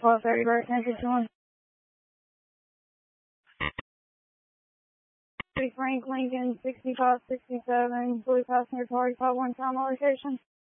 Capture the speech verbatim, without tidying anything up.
twelve thirty, Burke, ten fifty-one. Frank Lincoln, sixty-five sixty-seven, Blue Passenger Party, five one time location.